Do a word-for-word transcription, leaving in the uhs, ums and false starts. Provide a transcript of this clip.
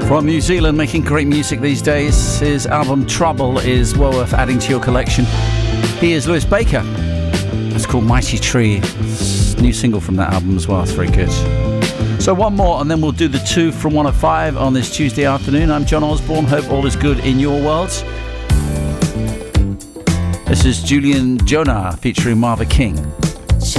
From New Zealand, making great music these days. His album Trouble is well worth adding to your collection. He is Lewis Baker. It's called Mighty Tree. It's a new single from that album as well. It's very good. So one more and then we'll do the two from one oh five on this Tuesday afternoon. I'm John Osborne. Hope all is good in your world. This is Julian Jonah featuring Marva King.